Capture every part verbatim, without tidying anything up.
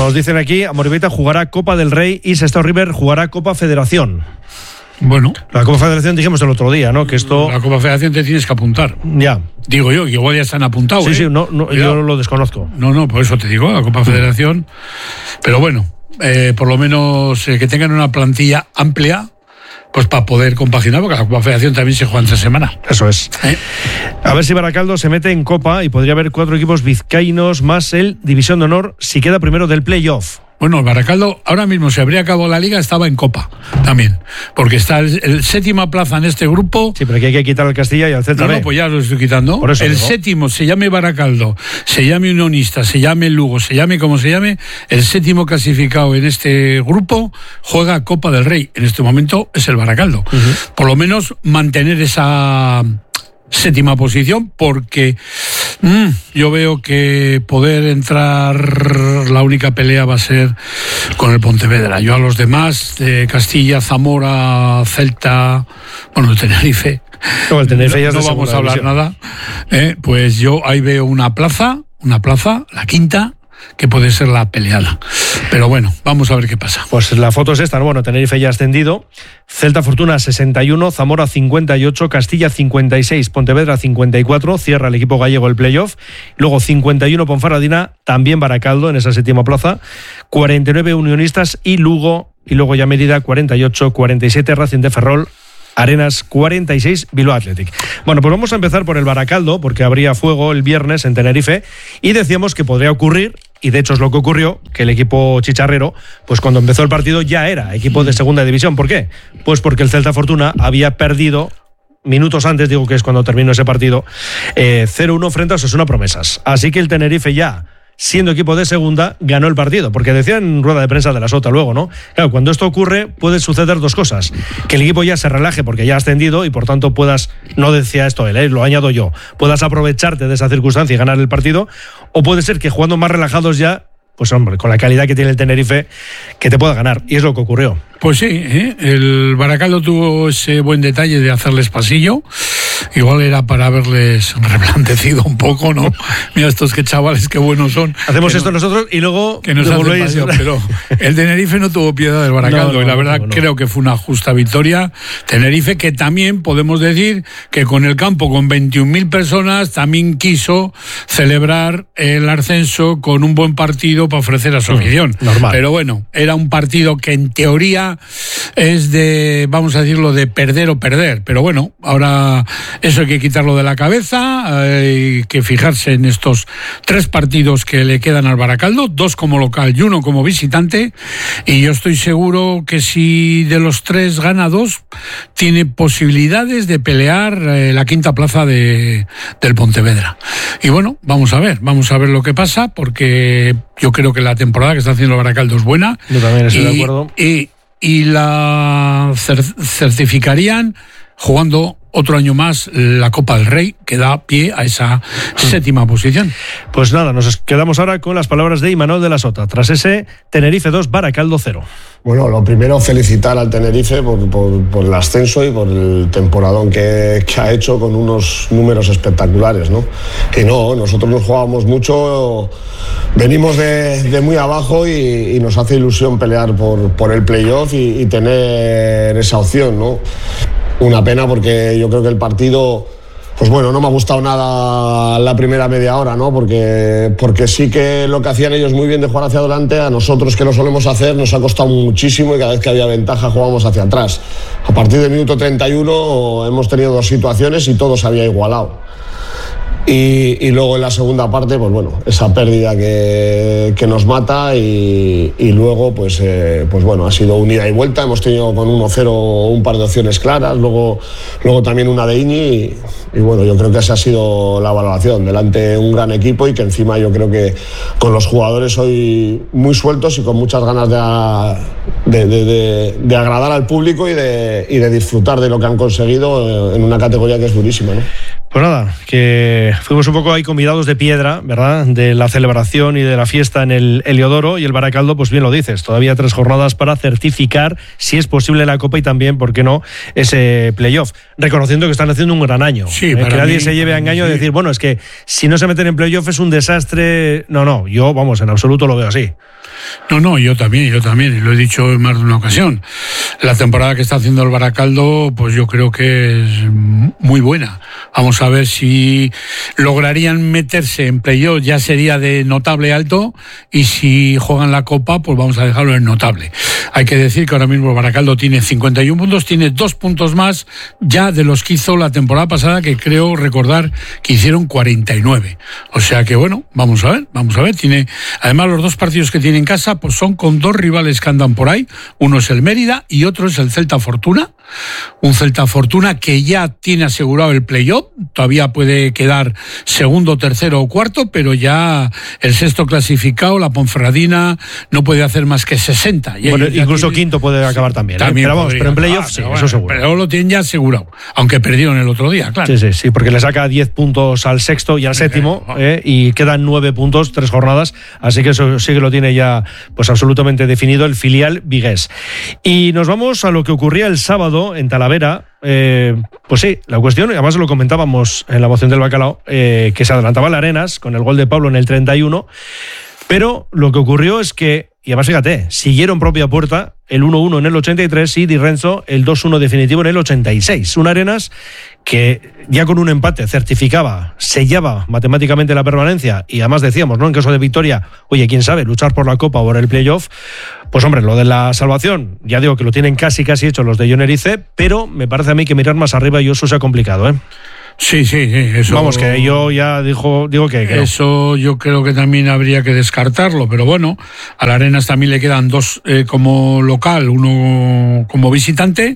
Nos dicen aquí, Amorebieta jugará Copa del Rey y Sestao River jugará Copa Federación. Bueno. La Copa Federación dijimos el otro día, ¿no? Que esto... La Copa Federación te tienes que apuntar. Ya. Digo yo, que igual ya están apuntados. Sí, ¿eh? sí, no, no, yo lo desconozco. No, no, por eso te digo, la Copa Federación. Pero bueno, eh, por lo menos eh, que tengan una plantilla amplia, pues para poder compaginar, porque la Copa Federación también se juega entre semana. Eso es. ¿Eh? A ver si Baracaldo se mete en Copa y podría haber cuatro equipos vizcaínos más el División de Honor si queda primero del playoff. Bueno, el Baracaldo ahora mismo se habría acabado la liga, estaba en Copa también, porque está el, el séptima plaza en este grupo. Sí, pero aquí hay que quitar al Castilla y al Celta No, B. no, pues ya lo estoy quitando. Por eso el digo. séptimo se llame Baracaldo, se llame Unionista, se llame Lugo, se llame como se llame, el séptimo clasificado en este grupo juega Copa del Rey. En este momento es el Baracaldo. Uh-huh. Por lo menos mantener esa séptima posición, porque mmm, yo veo que poder entrar, la única pelea va a ser con el Pontevedra. Yo a los demás, de Castilla, Zamora, Celta, bueno, Tenerife, no, el Tenerife ya no, es no vamos a hablar división. nada, eh, pues yo ahí veo una plaza, una plaza, la quinta, que puede ser la peleada. Pero bueno, vamos a ver qué pasa. Pues la foto es esta, ¿no? Bueno, Tenerife ya ha ascendido, Celta Fortuna sesenta y uno, Zamora cincuenta y ocho, Castilla cincuenta y seis, Pontevedra cincuenta y cuatro, cierra el equipo gallego el playoff, luego cincuenta y uno Ponferradina, también Baracaldo en esa séptima plaza, cuarenta y nueve Unionistas y Lugo, y luego ya Mérida cuarenta y ocho, cuarenta y siete Racing de Ferrol, Arenas cuarenta y seis, Bilbao Athletic. Bueno, pues vamos a empezar por el Baracaldo, porque habría fuego el viernes en Tenerife, y decíamos que podría ocurrir, y de hecho es lo que ocurrió, que el equipo chicharrero, pues cuando empezó el partido ya era equipo de segunda división. ¿Por qué? Pues porque el Celta Fortuna había perdido minutos antes, digo que es cuando terminó ese partido, eh, cero uno frente a Osasuna Promesas. Así que el Tenerife ya, siendo equipo de segunda, ganó el partido, porque decía en rueda de prensa de la Sota luego, ¿no? Claro, cuando esto ocurre puede suceder dos cosas, que el equipo ya se relaje porque ya ha ascendido y por tanto puedas, no decía esto él, ¿eh? Lo añado yo, puedas aprovecharte de esa circunstancia y ganar el partido, o puede ser que jugando más relajados ya, pues hombre, con la calidad que tiene el Tenerife, que te pueda ganar, y es lo que ocurrió. Pues sí, ¿eh? El Baracaldo tuvo ese buen detalle de hacerles pasillo. Igual era para haberles reblandecido un poco, ¿no? Mira estos que chavales, qué buenos son. Hacemos que esto no, nosotros y luego que nos hacen pasillo, pero el Tenerife no tuvo piedad del Baracaldo, no, no, y la verdad no, no. creo que fue una justa victoria. Tenerife, que también podemos decir que con el campo con veintiún mil personas también quiso celebrar el ascenso con un buen partido para ofrecer a su afición. Normal. Pero bueno, era un partido que en teoría es de, vamos a decirlo, de perder o perder, pero bueno, ahora eso hay que quitarlo de la cabeza, hay que fijarse en estos tres partidos que le quedan al Baracaldo, dos como local y uno como visitante, y yo estoy seguro que si de los tres gana dos, tiene posibilidades de pelear eh, la quinta plaza de, del Pontevedra. Y bueno, vamos a ver, vamos a ver lo que pasa, porque yo creo que la temporada que está haciendo el Baracaldo es buena. Yo también estoy y, de acuerdo. Y, y la cer- certificarían jugando otro año más la Copa del Rey, que da pie a esa séptima posición. Pues nada, nos quedamos ahora con las palabras de Imanol de la Sota. Tras ese Tenerife dos, Baracaldo cero. Bueno, lo primero, felicitar al Tenerife por, por, por el ascenso y por el temporadón que, que ha hecho con unos números espectaculares, ¿no? Que no, nosotros nos jugábamos mucho, venimos de, de muy abajo y, y nos hace ilusión pelear por, por el playoff y, y tener esa opción, ¿no? Una pena porque yo creo que el partido, pues bueno, no me ha gustado nada la primera media hora, ¿no? Porque, porque sí que lo que hacían ellos muy bien de jugar hacia adelante, a nosotros que lo solemos hacer nos ha costado muchísimo y cada vez que había ventaja jugábamos hacia atrás. A partir del minuto treinta y uno hemos tenido dos situaciones y todo se había igualado. Y, y luego en la segunda parte, pues bueno, esa pérdida que, que nos mata y, y luego, pues, eh, pues bueno, ha sido un ida y vuelta. Hemos tenido con uno cero un par de opciones claras, luego, luego también una de Iñi y, y bueno, yo creo que esa ha sido la valoración. Delante un gran equipo y que encima yo creo que con los jugadores hoy muy sueltos y con muchas ganas de, de, de, de, de agradar al público y de, y de disfrutar de lo que han conseguido en una categoría que es durísima, ¿no? Pues nada, que fuimos un poco ahí convidados de piedra, ¿verdad?, de la celebración y de la fiesta en el Heliodoro, y el Baracaldo, pues bien lo dices, todavía tres jornadas para certificar, si es posible, la Copa y también, ¿por qué no?, ese playoff, reconociendo que están haciendo un gran año. Sí, ¿eh? Que nadie mí, se lleve a engaño sí. de decir, bueno, es que si no se meten en playoff es un desastre. No, no, yo, vamos, en absoluto lo veo así. No, no, yo también, yo también, y lo he dicho en más de una ocasión. La temporada que está haciendo el Baracaldo, pues yo creo que es muy buena. Vamos a ver si lograrían meterse en playoff, ya sería de notable alto, y si juegan la Copa, pues vamos a dejarlo en notable. Hay que decir que ahora mismo el Baracaldo tiene cincuenta y uno puntos, tiene dos puntos más ya de los que hizo la temporada pasada, que creo recordar que hicieron cuarenta y nueve. O sea que bueno, vamos a ver, vamos a ver. Tiene, además los dos partidos que tiene en casa pues son con dos rivales que andan por ahí. Uno es el Mérida y otro es el Celta Fortuna. Un Celta Fortuna que ya tiene asegurado el playoff. Todavía puede quedar segundo, tercero o cuarto, pero ya el sexto clasificado, la Ponferradina, no puede hacer más que sesenta. Y bueno, incluso tiene... quinto puede acabar también. también ¿eh? Pero, vamos, pero en playoff ah, sí, bueno, eso seguro. Pero lo tienen ya asegurado, aunque perdieron el otro día, claro. Sí, sí, sí, porque le saca diez puntos al sexto y al séptimo, eh, y quedan nueve puntos, tres jornadas, así que eso sí que lo tiene ya pues absolutamente definido el filial vigués. Y nos vamos a lo que ocurría el sábado en Talavera. Eh, pues sí, la cuestión, además lo comentábamos en la moción del Bacalao, eh, que se adelantaba el Arenas con el gol de Pablo en el treinta y uno, pero lo que ocurrió es que, y además fíjate, siguieron propia puerta el uno uno en el ochenta y tres y Di Renzo el dos uno definitivo en el ochenta y seis. Un Arenas que ya con un empate certificaba, sellaba matemáticamente la permanencia, y además decíamos, ¿no?, en caso de victoria, oye, quién sabe, luchar por la Copa o por el playoff. Pues hombre, lo de la salvación, ya digo que lo tienen casi casi hecho los de Jon Erice, pero me parece a mí que mirar más arriba y eso se ha complicado, ¿eh? Sí, sí, sí, eso. Vamos, que yo ya dijo, digo que, que no. Eso yo creo que también habría que descartarlo, pero bueno, al Arenas también le quedan dos eh, como local, uno como visitante,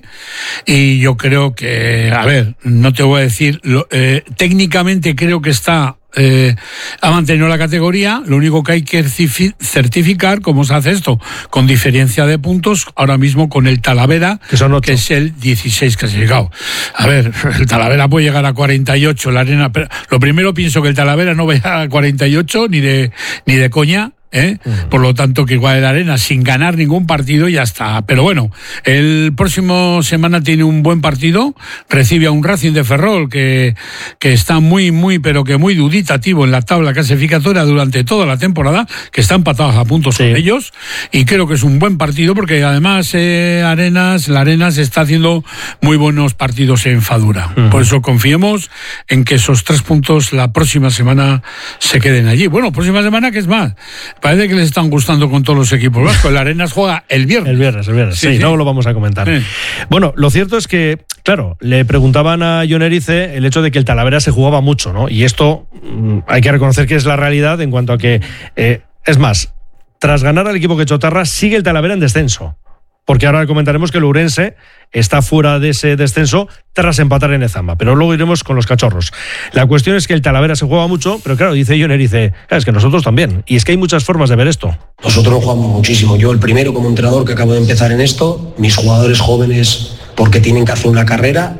y yo creo que, a ver, no te voy a decir, lo, eh, técnicamente creo que está... Eh, ha mantenido la categoría. Lo único que hay que certificar cómo se hace esto, con diferencia de puntos ahora mismo con el Talavera, que, son que es el dieciséis clasificado. A ver, el Talavera puede llegar a cuarenta y ocho, la Arena, pero lo primero pienso que el Talavera no va a cuarenta y ocho ni de ni de coña. ¿Eh? Uh-huh. Por lo tanto, que igual el Arena sin ganar ningún partido ya está. Pero bueno, el próximo semana tiene un buen partido, recibe a un Racing de Ferrol que, que está muy, muy, pero que muy duditativo en la tabla clasificatoria durante toda la temporada, que está empatados a puntos sí. con ellos, y creo que es un buen partido porque además eh, Arenas, la Arenas está haciendo muy buenos partidos en Fadura. Uh-huh. Por eso confiemos en que esos tres puntos la próxima semana se queden allí. Bueno, próxima semana, ¿qué es más? Parece que les están gustando con todos los equipos vascos. El Arenas juega el viernes. El viernes, el viernes. Sí, sí, sí. No lo vamos a comentar. Sí. Bueno, lo cierto es que, claro, le preguntaban a Jon Erice el hecho de que el Talavera se jugaba mucho, ¿no? Y esto mmm, hay que reconocer que es la realidad en cuanto a que, eh, es más, tras ganar al equipo que Chotarra, sigue el Talavera en descenso. Porque ahora comentaremos que el Ourense está fuera de ese descenso tras empatar en Ezama, pero luego iremos con los cachorros. La cuestión es que el Talavera se juega mucho, pero claro, dice Jon Erice, claro, es que nosotros también, y es que hay muchas formas de ver esto. Nosotros jugamos muchísimo, yo el primero como entrenador que acabo de empezar en esto, mis jugadores jóvenes porque tienen que hacer una carrera,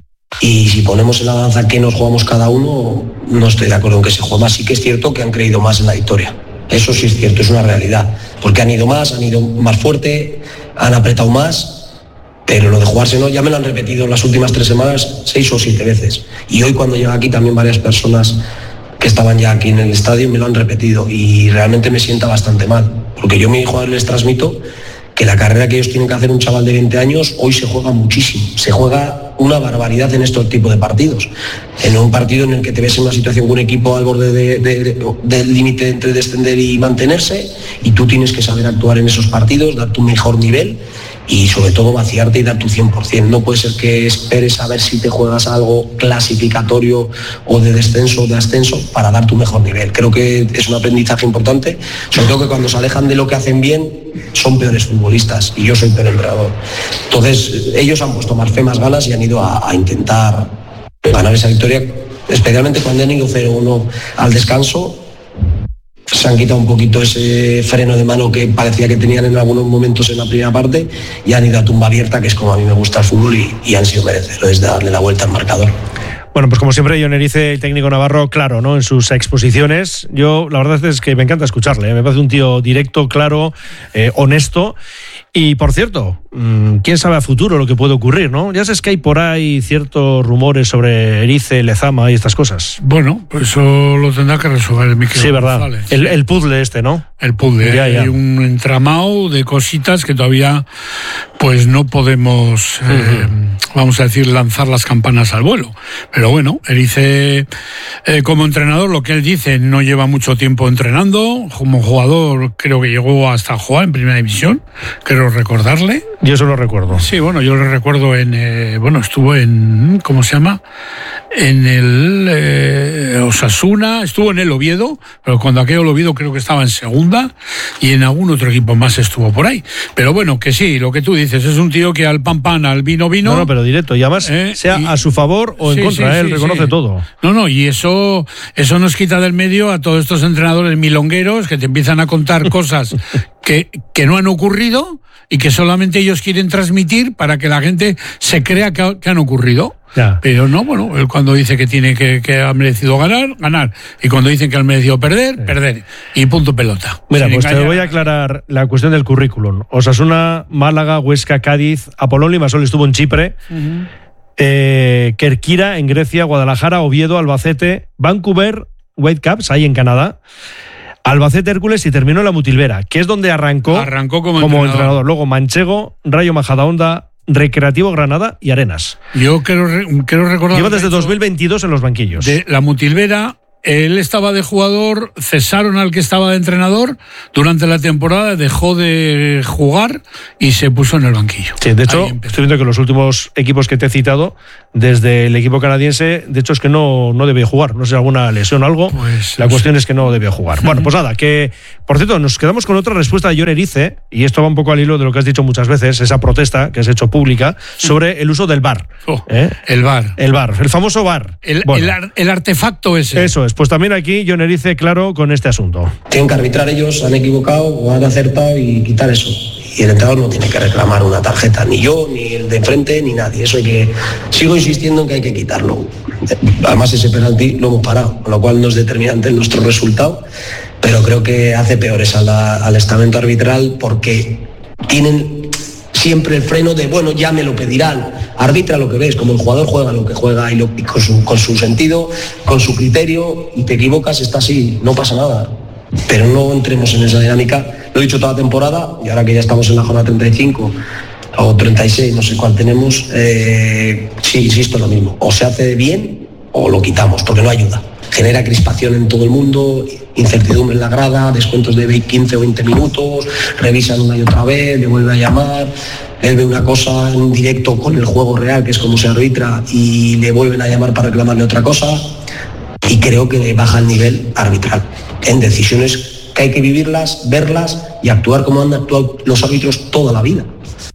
y si ponemos en la balanza que nos jugamos cada uno, no estoy de acuerdo en que se juegue más. Sí que es cierto que han creído más en la victoria. Eso sí es cierto, es una realidad, porque han ido más, han ido más fuerte, han apretado más, pero lo de jugarse no, ya me lo han repetido las últimas tres semanas seis o siete veces, y hoy cuando llego aquí también varias personas que estaban ya aquí en el estadio me lo han repetido, y realmente me sienta bastante mal, porque yo a mis jugadores les transmito que la carrera que ellos tienen que hacer un chaval de veinte años hoy se juega muchísimo, se juega una barbaridad en estos tipos de partidos, en un partido en el que te ves en una situación con un equipo al borde de, de, de, del límite entre descender y mantenerse, y tú tienes que saber actuar en esos partidos, dar tu mejor nivel y sobre todo vaciarte y dar tu cien por ciento. No puede ser que esperes a ver si te juegas algo clasificatorio o de descenso o de ascenso para dar tu mejor nivel. Creo que es un aprendizaje importante, sobre todo que cuando se alejan de lo que hacen bien son peores futbolistas y yo soy peor entrenador. Entonces ellos han puesto más fe, más ganas y han ido a, a intentar ganar esa victoria, especialmente cuando han ido cero uno al descanso. Se han quitado un poquito ese freno de mano que parecía que tenían en algunos momentos en la primera parte y han ido a tumba abierta, que es como a mí me gusta el fútbol, y, y han sido merecedores de darle la vuelta al marcador. Bueno, pues como siempre, Jon Erice, el técnico navarro, claro, ¿no?, en sus exposiciones. Yo, la verdad es que me encanta escucharle, ¿eh? Me parece un tío directo, claro, eh, honesto. Y por cierto, quién sabe a futuro lo que puede ocurrir, ¿no? Ya sabes que hay por ahí ciertos rumores sobre Erice, Lezama y estas cosas. Bueno, pues eso lo tendrá que resolver Miquel. Sí, verdad. El, el puzzle este, ¿no? El puzzle. Ya, ya. Hay un entramado de cositas que todavía pues no podemos, uh-huh. eh, vamos a decir, lanzar las campanas al vuelo. Pero bueno, Erice, eh, como entrenador, lo que él dice, no lleva mucho tiempo entrenando. Como jugador, creo que llegó hasta jugar en Primera División. Creo recordarle. Yo eso lo recuerdo. Sí, bueno, yo lo recuerdo en, eh, bueno, estuvo en, ¿cómo se llama? En el eh, Osasuna, estuvo en el Oviedo, pero cuando aquello el Oviedo creo que estaba en segunda y en algún otro equipo más estuvo por ahí. Pero bueno, que sí, lo que tú dices, es un tío que al pan pan, al vino vino. No, no, pero directo, y además eh, sea y, a su favor o en sí, contra, sí, él sí, reconoce sí. todo. No, no, y eso, eso nos quita del medio a todos estos entrenadores milongueros que te empiezan a contar cosas que, que no han ocurrido y que solamente ellos quieren transmitir para que la gente se crea que, que han ocurrido. Ya. Pero no, bueno, él cuando dice que tiene que, que ha merecido ganar, ganar. Y cuando dicen que ha merecido perder, sí. perder. Y punto pelota. Mira, pues engañar. Te voy a aclarar la cuestión del currículum. Osasuna, Málaga, Huesca, Cádiz, Apolón Limassol estuvo en Chipre, uh-huh. eh, Kerkira en Grecia, Guadalajara, Oviedo, Albacete, Vancouver, Whitecaps, ahí en Canadá, Albacete, Hércules y terminó en la Mutilvera, que es donde arrancó, arrancó como, como entrenador. entrenador. Luego Manchego, Rayo Majadahonda, Recreativo Granada y Arenas. Yo quiero, quiero recordar... Lleva desde dos mil veintidós en los banquillos. De la Mutilvera, él estaba de jugador, cesaron al que estaba de entrenador, durante la temporada dejó de jugar y se puso en el banquillo. Sí, de hecho, estoy viendo que los últimos equipos que te he citado, desde el equipo canadiense, de hecho es que no, no debía jugar, no sé, alguna lesión o algo, pues, la cuestión sé. es que no debía jugar. Uh-huh. Bueno, pues nada, que, por cierto, nos quedamos con otra respuesta de Jon Erice, y esto va un poco al hilo de lo que has dicho muchas veces, esa protesta que has hecho pública, sobre el uso del V A R. Oh, ¿eh? El V A R. El V A R, el famoso V A R. El, bueno, el, ar, el artefacto ese. Eso es, pues también aquí Jon Erice claro con este asunto. Tienen que arbitrar ellos, han equivocado o han acertado y quitar eso. Y el entrenador no tiene que reclamar una tarjeta, ni yo, ni el de enfrente, ni nadie. Eso hay que... Sigo insistiendo en que hay que quitarlo. Además ese penalti lo hemos parado, con lo cual no es determinante en nuestro resultado, pero creo que hace peores a la, al estamento arbitral porque tienen siempre el freno de, bueno, ya me lo pedirán, arbitra lo que ves, como el jugador juega lo que juega y, lo, y con, su, con su sentido, con su criterio, y te equivocas, está así, no pasa nada. Pero no entremos en esa dinámica, lo he dicho toda temporada, y ahora que ya estamos en la jornada treinta y cinco o treinta y seis, no sé cuál tenemos, eh, sí, insisto, lo mismo, o se hace bien o lo quitamos, porque no ayuda. Genera crispación en todo el mundo, incertidumbre en la grada, descuentos de quince o veinte minutos, revisan una y otra vez, le vuelve a llamar, él ve una cosa en directo con el juego real, que es como se arbitra, y le vuelven a llamar para reclamarle otra cosa, y creo que baja el nivel arbitral en decisiones que hay que vivirlas, verlas y actuar como han actuado los árbitros toda la vida.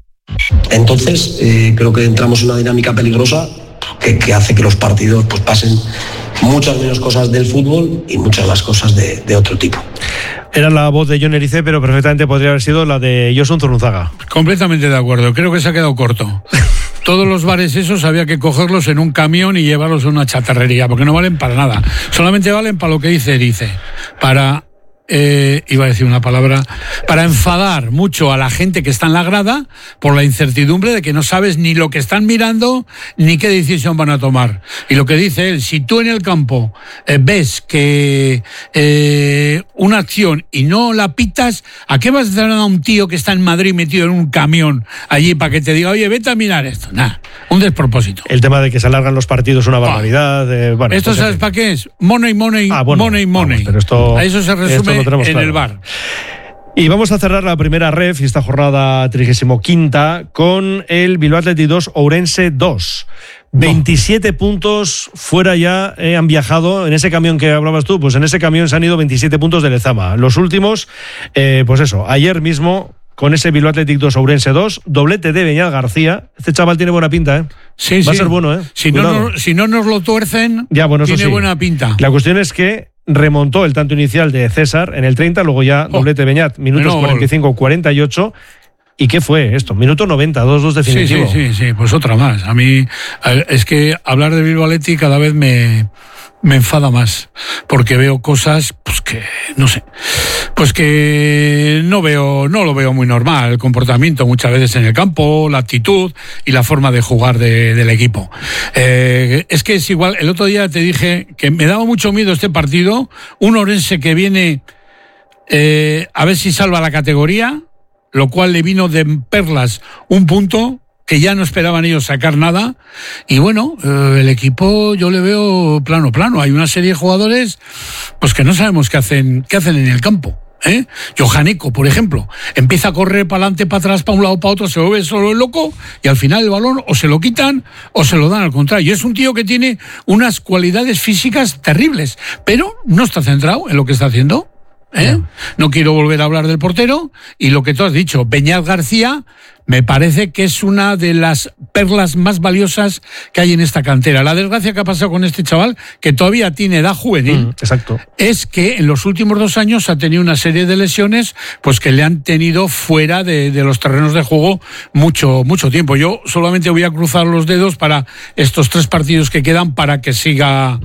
Entonces, eh, creo que entramos en una dinámica peligrosa que, que hace que los partidos pues pasen muchas menos cosas del fútbol y muchas más cosas de, de otro tipo. Era la voz de Jon Erice, pero perfectamente podría haber sido la de Josun Zurunzaga. Completamente de acuerdo, creo que se ha quedado corto. Todos los bares esos había que cogerlos en un camión y llevarlos a una chatarrería, porque no valen para nada. Solamente valen para lo que dice Erice, para... Eh, iba a decir una palabra, para enfadar mucho a la gente que está en la grada por la incertidumbre de que no sabes ni lo que están mirando ni qué decisión van a tomar. Y lo que dice él, si tú en el campo eh, ves que eh, una acción y no la pitas, ¿a qué vas a dar a un tío que está en Madrid metido en un camión allí para que te diga, oye, vete a mirar esto? Nada, un despropósito. El tema de que se alargan los partidos es una barbaridad. Eh, bueno, ¿esto sabes para qué es? Money, money, ah, bueno, money, money. Vamos, pero esto, a eso se resume en claro. el V A R. Y vamos a cerrar la primera ref y esta jornada trigésimo quinta con el Bilbao Athletic dos, Ourense dos. veintisiete no. puntos fuera ya eh, han viajado en ese camión que hablabas tú, pues en ese camión se han ido veintisiete puntos de Lezama. Los últimos, eh, pues eso, ayer mismo con ese Bilbao Athletic dos, Ourense dos, doblete de Beñat García. Este chaval tiene buena pinta, ¿eh? Sí, Va sí. a ser bueno, ¿eh? Si no, no, si no nos lo tuercen, ya, bueno, tiene sí. buena pinta. La cuestión es que remontó el tanto inicial de César en el treinta, luego ya oh, doblete Beñat, minutos bueno, cuarenta y cinco cuarenta y ocho. ¿Y qué fue esto? Minuto noventa, dos dos definitivo. Sí, sí, sí, sí, pues otra más. A mí es que hablar de Bilbao Athletic cada vez me... me enfada más, porque veo cosas, pues que, no sé, pues que no veo, no lo veo muy normal, el comportamiento muchas veces en el campo, la actitud y la forma de jugar de, del equipo. Eh, es que es igual, el otro día te dije que me daba mucho miedo este partido, un Ourense que viene eh, a ver si salva la categoría, lo cual le vino de perlas un punto, que ya no esperaban ellos sacar nada, y bueno, eh, el equipo yo le veo plano plano, hay una serie de jugadores pues que no sabemos qué hacen, qué hacen en el campo, ¿eh? Johaneko, por ejemplo, empieza a correr para adelante, para atrás, para un lado, para otro, se vuelve solo el loco, y al final el balón o se lo quitan o se lo dan al contrario. Es un tío que tiene unas cualidades físicas terribles, pero no está centrado en lo que está haciendo. ¿Eh? No quiero volver a hablar del portero, y lo que tú has dicho, Beñat García me parece que es una de las perlas más valiosas que hay en esta cantera. La desgracia que ha pasado con este chaval, que todavía tiene edad juvenil, mm, exacto, es que en los últimos dos años ha tenido una serie de lesiones pues que le han tenido fuera de, de los terrenos de juego mucho, mucho tiempo. Yo solamente voy a cruzar los dedos para estos tres partidos que quedan, para que siga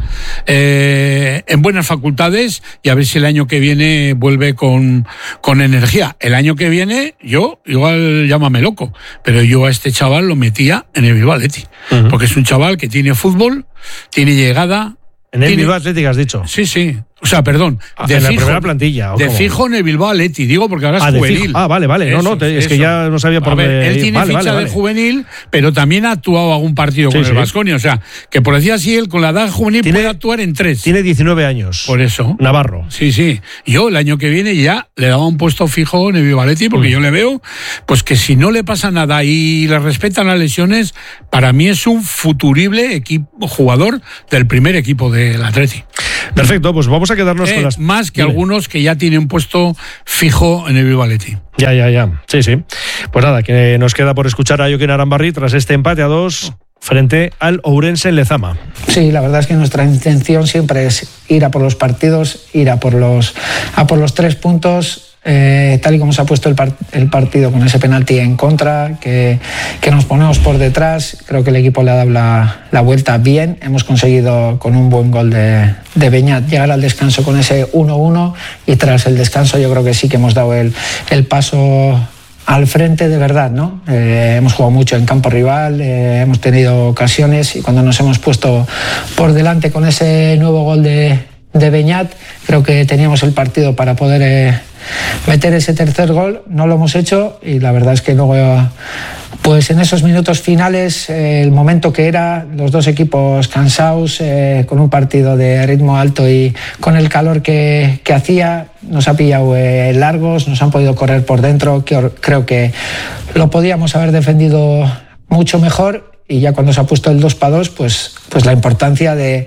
eh, en buenas facultades, y a ver si el año que viene vuelve con, con energía. El año que viene, yo, igual llámame loco, pero yo a este chaval lo metía en el Bilbao Athletic, uh-huh. porque es un chaval que tiene fútbol, tiene llegada. En el tiene... Bilbao Athletic has dicho. Sí, sí. O sea, perdón, de en fijo, la primera plantilla. De fijo en el Bilbao Athletic, digo, porque ahora es ah, juvenil. Ah, vale, vale. Eso, no, no, te, es que ya no sabía por dónde. Él tiene vale, ficha vale, de vale. juvenil, pero también ha actuado algún partido sí, con el sí. Baskonia. O sea, que por decir así, él con la edad juvenil tiene, puede actuar en tres. Tiene diecinueve años. Por eso. Navarro. Sí, sí. Yo el año que viene ya le daba un puesto fijo en el Bilbao Athletic, porque mm. yo le veo, pues que si no le pasa nada y le respetan las lesiones, para mí es un futurible equipo, jugador del primer equipo del Athletic. Perfecto, pues vamos a quedarnos eh, con las... Más que Dime. algunos que ya tienen puesto fijo en el Bilbao Athletic. Ya, ya, ya. Sí, sí. Pues nada, que nos queda por escuchar a Jokin Arambarri tras este empate a dos frente al Ourense en Lezama. Sí, la verdad es que nuestra intención siempre es ir a por los partidos, ir a por los, a por los tres puntos. Eh, tal y como se ha puesto el, par- el partido con ese penalti en contra, que, que nos ponemos por detrás, creo que el equipo le ha dado la, la vuelta bien. Hemos conseguido con un buen gol de, de Beñat llegar al descanso con ese uno uno, y tras el descanso yo creo que sí que hemos dado el, el paso al frente de verdad, ¿no? Eh, hemos jugado mucho en campo rival, eh, hemos tenido ocasiones, y cuando nos hemos puesto por delante con ese nuevo gol de, de Beñat, creo que teníamos el partido para poder eh, meter ese tercer gol. No lo hemos hecho, y la verdad es que luego, pues en esos minutos finales, eh, el momento que era, los dos equipos cansados, eh, con un partido de ritmo alto y con el calor que, que hacía, nos ha pillado eh, largos, nos han podido correr por dentro, que creo que lo podíamos haber defendido mucho mejor, y ya cuando se ha puesto el dos para dos, pues, pues la importancia de,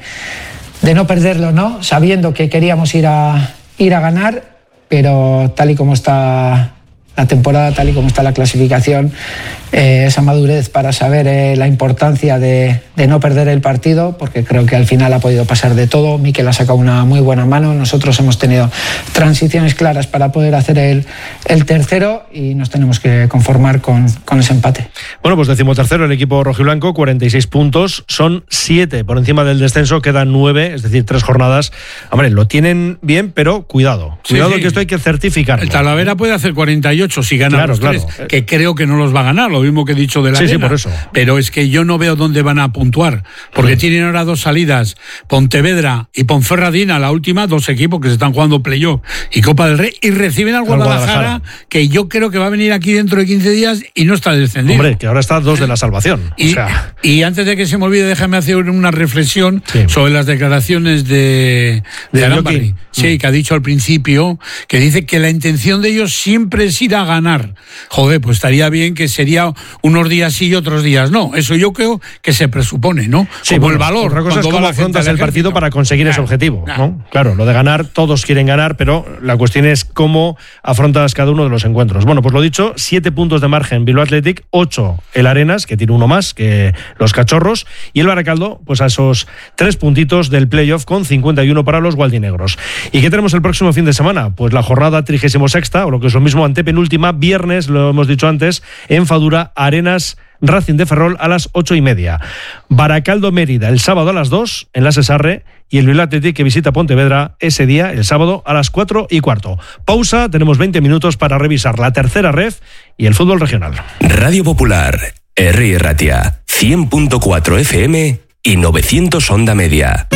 de no perderlo, ¿no? Sabiendo que queríamos ir a, ir a ganar, pero tal y como está la temporada, tal y como está la clasificación, eh, esa madurez para saber eh, la importancia de, de no perder el partido, porque creo que al final ha podido pasar de todo. Mikel ha sacado una muy buena mano, nosotros hemos tenido transiciones claras para poder hacer el, el tercero, y nos tenemos que conformar con, con ese empate. Bueno, pues decimotercero el equipo rojiblanco, cuarenta y seis puntos, son siete por encima del descenso, quedan nueve, es decir, tres jornadas. Hombre, lo tienen bien, pero cuidado, cuidado sí, sí. que esto hay que certificarlo. El Talavera puede hacer cuarenta y ocho si gana, claro, los tres, claro. que creo que no los va a ganar, lo mismo que he dicho de la sí, Arena, sí, por eso. Pero es que yo no veo dónde van a puntuar, porque sí. tienen ahora dos salidas, Pontevedra y Ponferradina, la última, dos equipos que se están jugando playoff y Copa del Rey, y reciben al Guadalajara, Guadalajara, que yo creo que va a venir aquí dentro de quince días y no está descendido. Hombre, que ahora está dos de la salvación. Y, o sea... y antes de que se me olvide, déjame hacer una reflexión sí. sobre las declaraciones de, de, de Arambarri. Sí, mm. que ha dicho al principio, que dice que la intención de ellos siempre es ir a ganar. Joder, pues estaría bien que sería unos días sí y otros días no. Eso yo creo que se presupone, ¿no? Sí, como bueno, el valor. Otra cosa es cómo afrontas el partido para conseguir claro, ese objetivo, claro. ¿no? Claro, lo de ganar, todos quieren ganar, pero la cuestión es cómo afrontas cada uno de los encuentros. Bueno, pues lo dicho, siete puntos de margen Bilbao Athletic, ocho el Arenas, que tiene uno más que los Cachorros, y el Baracaldo, pues a esos tres puntitos del playoff con cincuenta y uno para los gualdinegros. ¿Y qué tenemos el próximo fin de semana? Pues la jornada trigésimo sexta, o lo que es lo mismo, antepenúltima, viernes, lo hemos dicho antes, en Fadura, Arenas Racing de Ferrol a las ocho y media. Baracaldo Mérida el sábado a las dos en la Sesarre, y el Bilbao Athletic que visita Pontevedra ese día, el sábado, a las cuatro y cuarto. Pausa, tenemos veinte minutos para revisar la tercera ref y el fútbol regional. Radio Popular, Herri Ratia, cien punto cuatro F M y novecientos onda media.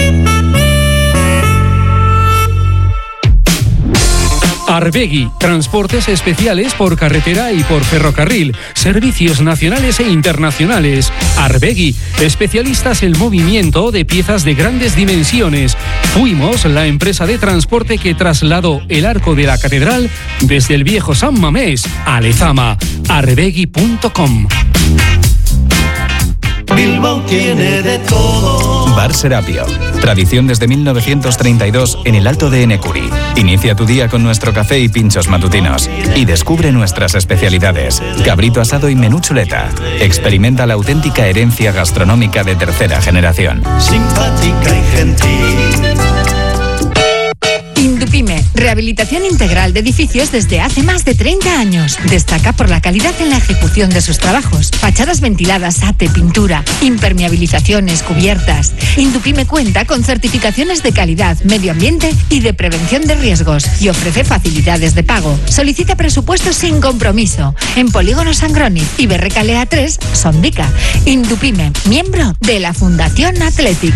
Arbegui, transportes especiales por carretera y por ferrocarril, servicios nacionales e internacionales. Arbegui, especialistas en movimiento de piezas de grandes dimensiones. Fuimos la empresa de transporte que trasladó el arco de la catedral desde el viejo San Mamés a Lezama. arbegui punto com. Bilbao tiene de todo. Bar Serapio. Tradición desde mil novecientos treinta y dos en el Alto de Enecuri. Inicia tu día con nuestro café y pinchos matutinos. Y descubre nuestras especialidades. Cabrito asado y menú chuleta. Experimenta la auténtica herencia gastronómica de tercera generación. Simpática y gentil. Indupime, rehabilitación integral de edificios desde hace más de treinta años. Destaca por la calidad en la ejecución de sus trabajos. Fachadas ventiladas, ate, pintura, impermeabilizaciones, cubiertas. Indupime cuenta con certificaciones de calidad, medio ambiente y de prevención de riesgos y ofrece facilidades de pago. Solicita presupuestos sin compromiso en Polígono Sangroni y Berrecalea tres, Sondica. Indupime, miembro de la Fundación Athletic.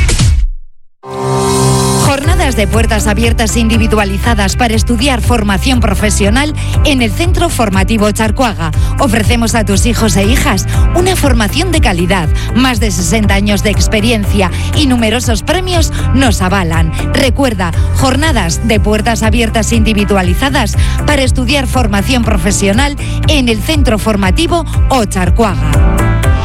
Jornadas de puertas abiertas individualizadas para estudiar formación profesional en el Centro Formativo Charcoaga. Ofrecemos a tus hijos e hijas una formación de calidad, más de sesenta años de experiencia y numerosos premios nos avalan. Recuerda, jornadas de puertas abiertas individualizadas para estudiar formación profesional en el Centro Formativo Ocharcoaga.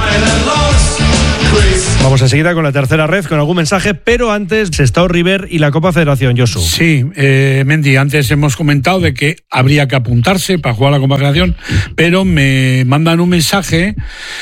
Vamos enseguida con la tercera ref, con algún mensaje, pero antes Sestao River y la Copa Federación, Josu. Sí, eh, Mendy, antes hemos comentado de que habría que apuntarse para jugar a la Copa Federación, pero me mandan un mensaje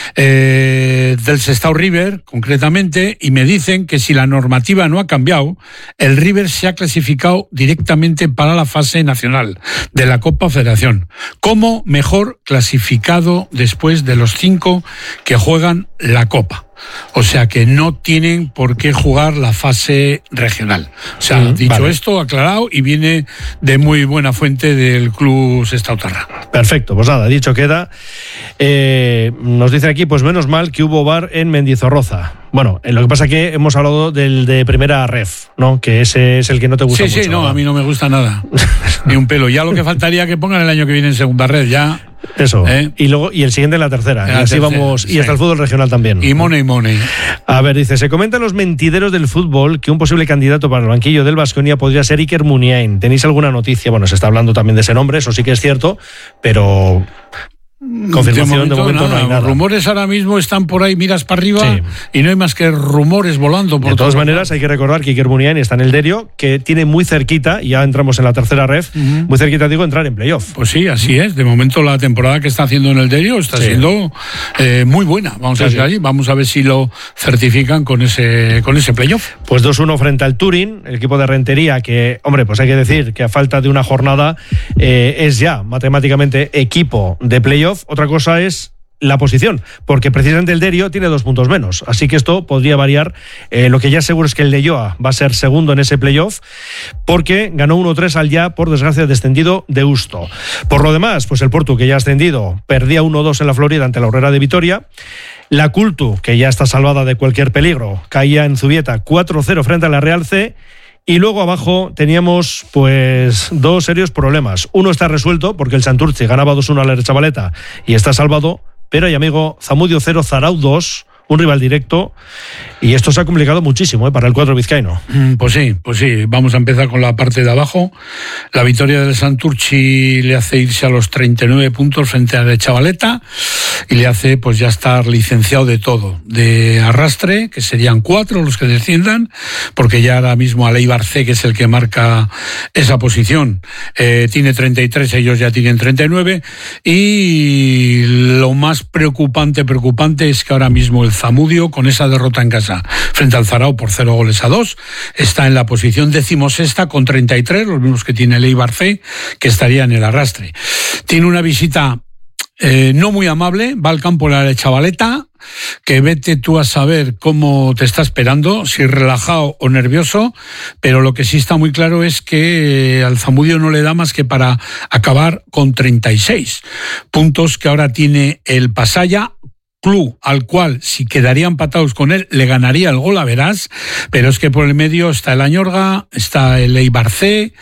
eh, del Sestao River, concretamente, y me dicen que si la normativa no ha cambiado, el River se ha clasificado directamente para la fase nacional de la Copa Federación, como mejor clasificado después de los cinco que juegan la Copa. O sea que no tienen por qué jugar la fase regional. O sea, mm, dicho vale. esto, aclarado, y viene de muy buena fuente del club Sestautarra. Perfecto, pues nada, dicho queda. Eh, nos dicen aquí, pues menos mal que hubo bar en Mendizorroza. Bueno, lo que pasa es que hemos hablado del de primera ref, ¿no? Que ese es el que no te gusta sí, mucho. Sí, sí, no, ¿verdad? A mí no me gusta nada. Ni un pelo. Ya lo que faltaría que pongan el año que viene en segunda red, ya... Eso, ¿Eh? y luego y el siguiente en la tercera, la y así tercera, vamos, sí. Y hasta el fútbol regional también. Y money, money. A ver, dice, se comentan los mentideros del fútbol que un posible candidato para el banquillo del Baskonia podría ser Iker Muniain. ¿Tenéis alguna noticia? Bueno, se está hablando también de ese nombre, eso sí que es cierto, pero... Confirmación de momento, de momento nada. no hay nada. Los rumores ahora mismo están por ahí, miras para arriba, sí. Y no hay más que rumores volando por De todas todo maneras, hay que recordar que Iker Muniain está en el Derio, que tiene muy cerquita, y ya entramos en la tercera ref, uh-huh. muy cerquita, digo, entrar en playoff. Pues sí, así es. De momento la temporada que está haciendo en el Derio está sí. siendo eh, muy buena. Vamos sí, a ver sí. allí, vamos a ver si lo certifican con ese con ese playoff. Pues dos uno frente al Turín, el equipo de Rentería, que, hombre, pues hay que decir que a falta de una jornada eh, es ya matemáticamente equipo de playoff. Otra cosa es la posición, porque precisamente el Derio tiene dos puntos menos, así que esto podría variar. Eh, lo que ya seguro es que el Leioa va a ser segundo en ese playoff, porque ganó uno tres al ya, por desgracia, descendido de Deusto. Por lo demás, pues el Portu, que ya ha ascendido, perdía uno dos en la Florida ante la Horrera de Vitoria. La Cultu, que ya está salvada de cualquier peligro, caía en Zubieta cuatro cero frente a la Real C. Y luego abajo teníamos pues dos serios problemas. Uno está resuelto porque el Santurce ganaba dos uno a la Chavaleta y está salvado, pero hay, amigo, Zamudio cero, Zarau dos, un rival directo, y esto se ha complicado muchísimo ¿eh? para el cuadro vizcaíno. Mm, pues sí, pues sí, vamos a empezar con la parte de abajo. La victoria del Santurci le hace irse a los treinta y nueve puntos frente a la Chavaleta y le hace pues ya estar licenciado de todo, de arrastre, que serían cuatro los que desciendan, porque ya ahora mismo Aleibar C, que es el que marca esa posición, eh, tiene treinta y tres, ellos ya tienen treinta y nueve, y lo más preocupante, preocupante es que ahora mismo el Zamudio, con esa derrota en casa frente al Zarao por cero goles a dos, está en la posición decimosexta con treinta y tres, los mismos que tiene el Eibar C, que estaría en el arrastre. Tiene una visita eh, no muy amable, va al campo la chavaleta, que vete tú a saber cómo te está esperando, si relajado o nervioso, pero lo que sí está muy claro es que eh, al Zamudio no le da más que para acabar con treinta y seis puntos que ahora tiene el Pasaya, club al cual, si quedaría empatados con él, le ganaría el gol a verás, pero es que por el medio está el Añorga, está el Eibar C,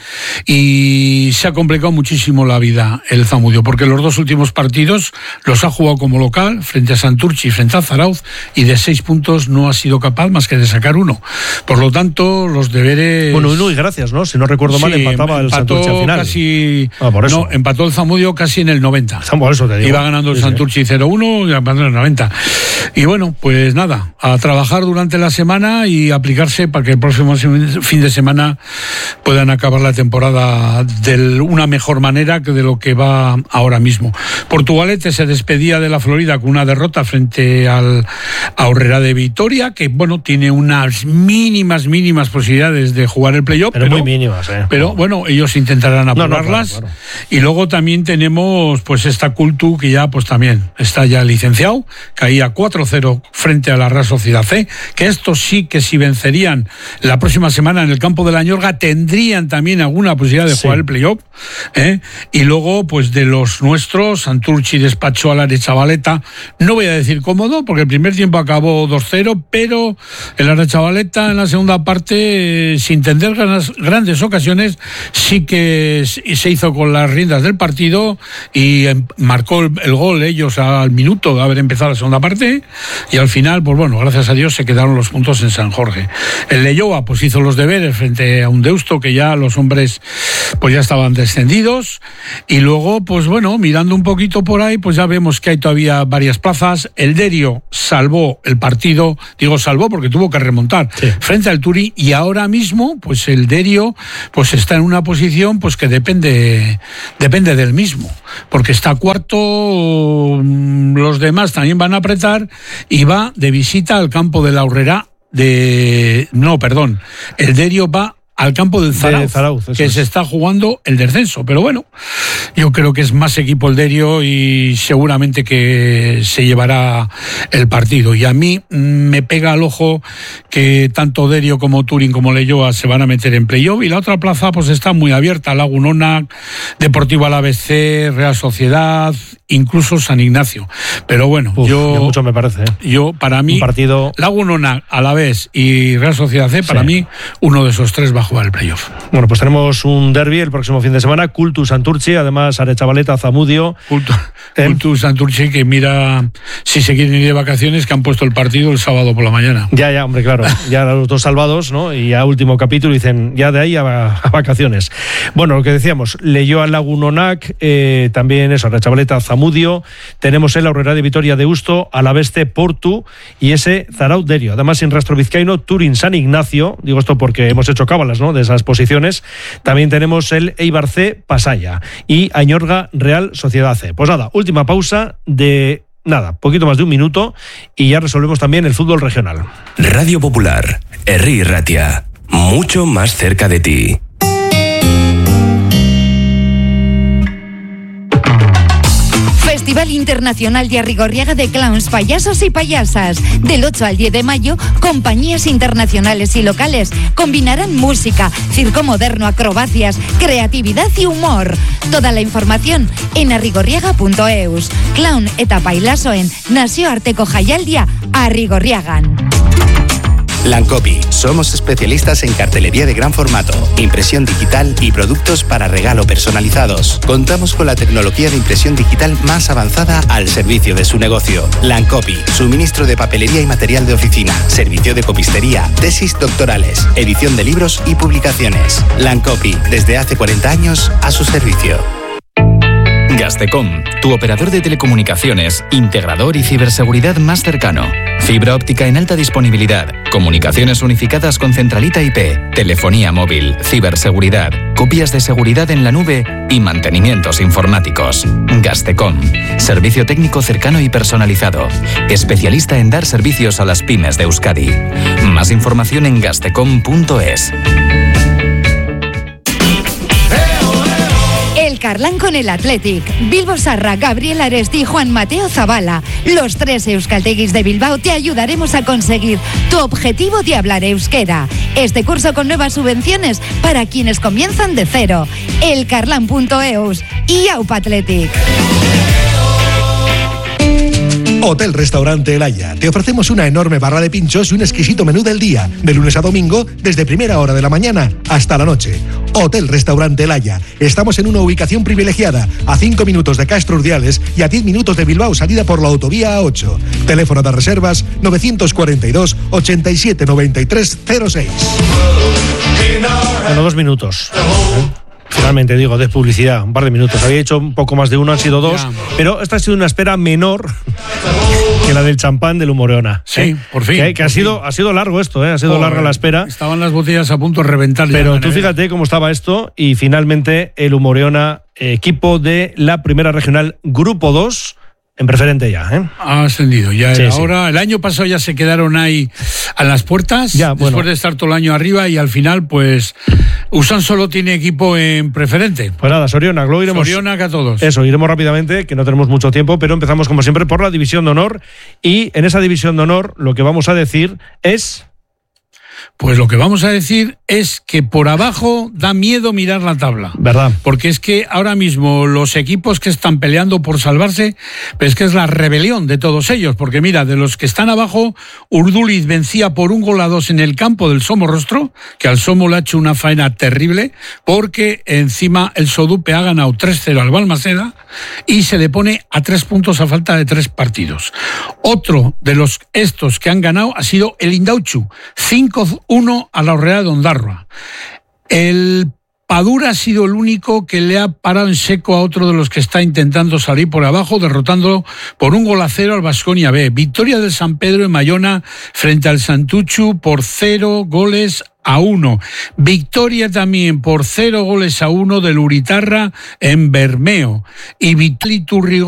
y se ha complicado muchísimo la vida el Zamudio, porque los dos últimos partidos los ha jugado como local, frente a Santurchi y frente a Zarauz, y de seis puntos no ha sido capaz más que de sacar uno. Por lo tanto, los deberes... Bueno, uno y gracias, ¿no? Si no recuerdo mal, sí, empataba el Santurchi al final. Casi... Ah, por eso. No, empató el Zamudio casi en el noventa. Por eso te digo. Iba ganando el sí, Santurchi cero uno y empató en el noventa. Y bueno, pues nada, a trabajar durante la semana y aplicarse para que el próximo fin de semana puedan acabar la temporada de una mejor manera que de lo que va ahora mismo. Portugalete se despedía de la Florida con una derrota frente al Aurrera de Vitoria, que bueno, tiene unas mínimas, mínimas posibilidades de jugar el playoff. Pero, pero muy mínimas, ¿eh? Pero bueno, ellos intentarán apurarlas. No, no, claro, claro. Y luego también tenemos pues esta Cultu, que ya pues también está ya licenciado, caía cuatro cero frente a la Real Sociedad C, que estos sí que si vencerían la próxima semana en el campo de la Añorga tendrían también alguna posibilidad de sí. jugar el playoff, ¿eh? Y luego pues de los nuestros, Santurchi despachó a la Arechavaleta, no voy a decir cómodo porque el primer tiempo acabó dos cero, pero el Arechavaleta en la segunda parte, eh, sin tener ganas, grandes ocasiones, sí que se hizo con las riendas del partido y marcó el, el gol ellos al minuto de haber empezado la segunda parte, y al final, pues bueno, gracias a Dios se quedaron los puntos en San Jorge. El Leioa pues hizo los deberes frente a un Deusto, que ya los hombres pues ya estaban descendidos, y luego pues bueno, mirando un poquito por ahí, pues ya vemos que hay todavía varias plazas. El Derio salvó el partido, digo salvó porque tuvo que remontar sí. frente al Turi, y ahora mismo pues el Derio pues está en una posición pues que depende depende del mismo, porque está cuarto, los demás también van a apretar, y va de visita al campo de la Aurrera de... No, perdón, el Derio va al campo del Zarauz, de Zarauz que es. se está jugando el descenso, pero bueno, yo creo que es más equipo el Derio y seguramente que se llevará el partido, y a mí me pega al ojo que tanto Derio como Turín como Leioa se van a meter en playoff, y la otra plaza pues está muy abierta, Lagunona, Deportivo Alavés C, Real Sociedad, incluso San Ignacio, pero bueno, Uf, yo, yo mucho me parece, ¿eh? yo para mí, un partido... Lagunona, Alavés y Real Sociedad C, para sí. mí uno de esos tres va a jugar el playoff. Bueno, pues tenemos un derbi el próximo fin de semana, Cultu Santurchi, además Arechavaleta, Zamudio. Cultu, ¿Eh? Cultu Santurchi, que mira si se quieren ir de vacaciones, que han puesto el partido el sábado por la mañana. Ya, ya, hombre, claro, ya los dos salvados, ¿no? Y ya último capítulo dicen, ya de ahí a, a vacaciones. Bueno, lo que decíamos, Leioa Lagunonac, eh, también eso, Arechavaleta, Zamudio, tenemos el Aurrera de Vitoria de Usto, Alaveste, Portu y ese Zarauz Derio. Además, sin rastro vizcaíno, Turín San Ignacio, digo esto porque hemos hecho cábalas, ¿no?, de esas posiciones. También tenemos el Eibar C, Pasaya, y Añorga Real Sociedad C. Pues nada, última pausa de nada, poquito más de un minuto, y ya resolvemos también el fútbol regional. Radio Popular, Herri Ratia, mucho más cerca de ti. Festival Internacional de Arrigorriaga de Clowns, Payasos y Payasas. Del ocho al diez de mayo, compañías internacionales y locales combinarán música, circo moderno, acrobacias, creatividad y humor. Toda la información en arrigorriaga punto eus. Clown eta pailasoen nazioarteko jaialdia Arrigorriagan. Lancopi. Somos especialistas en cartelería de gran formato, impresión digital y productos para regalo personalizados. Contamos con la tecnología de impresión digital más avanzada al servicio de su negocio. Lancopi. Suministro de papelería y material de oficina, servicio de copistería, tesis doctorales, edición de libros y publicaciones. Lancopi. Desde hace cuarenta años a su servicio. Gastecom, tu operador de telecomunicaciones, integrador y ciberseguridad más cercano. Fibra óptica en alta disponibilidad, comunicaciones unificadas con centralita I P, telefonía móvil, ciberseguridad, copias de seguridad en la nube y mantenimientos informáticos. Gastecom, servicio técnico cercano y personalizado, especialista en dar servicios a las pymes de Euskadi. Más información en gastecom punto es. Carlán con el Athletic. Bilbo Sarra, Gabriel Aresti y Juan Mateo Zabala. Los tres euskalteguis de Bilbao te ayudaremos a conseguir tu objetivo de hablar euskera. Este curso con nuevas subvenciones para quienes comienzan de cero. elcarlan punto eus y Aupa Athletic. Hotel Restaurante El Haya. Te ofrecemos una enorme barra de pinchos y un exquisito menú del día, de lunes a domingo, desde primera hora de la mañana hasta la noche. Hotel Restaurante El Haya. Estamos en una ubicación privilegiada, a cinco minutos de Castro Urdiales y a diez minutos de Bilbao, salida por la autovía A ocho. Teléfono de reservas novecientos cuarenta y dos, ochenta y siete, noventa y tres, cero seis. Bueno, dos minutos. Finalmente, digo, de publicidad, un par de minutos. Había hecho un poco más de uno, han sido dos, ya. Pero esta ha sido una espera menor que la del champán del Humoreona. Sí, ¿eh? por fin. Que, que por ha, sido, fin. ha sido largo esto, ¿eh? Ha sido oh, larga la espera. Estaban las botellas a punto de reventar. Pero tú fíjate cómo estaba esto y finalmente el Humoreona, equipo de la Primera Regional Grupo dos, en preferente ya, ¿eh? Ha ascendido, ya sí, era sí. hora. El año pasado ya se quedaron ahí a las puertas, ya, después bueno. de estar todo el año arriba y al final, pues, Usán solo tiene equipo en preferente. Pues nada, Soriona, luego iremos. Soriona que a todos. Eso, iremos rápidamente, que no tenemos mucho tiempo, pero empezamos como siempre por la División de Honor y en esa División de Honor lo que vamos a decir es... Pues lo que vamos a decir es que por abajo da miedo mirar la tabla. ¿Verdad? Porque es que ahora mismo los equipos que están peleando por salvarse, pues que es la rebelión de todos ellos. Porque mira, de los que están abajo, Urduliz vencía por un gol a dos en el campo del Somorrostro, que al Somo le ha hecho una faena terrible, porque encima el Sodupe ha ganado tres cero al Balmaseda y se le pone a tres puntos a falta de tres partidos. Otro de los estos que han ganado ha sido el Indauchu, cinco uno a la Orrea de Ondarroa. El Padura ha sido el único que le ha parado en seco a otro de los que está intentando salir por abajo, derrotándolo por un gol a cero al Baskonia B. Victoria del San Pedro en Mayona frente al Santuchu por cero goles a uno. Victoria también por cero goles a uno del Uritarra en Bermeo. Y Vitali Turrigo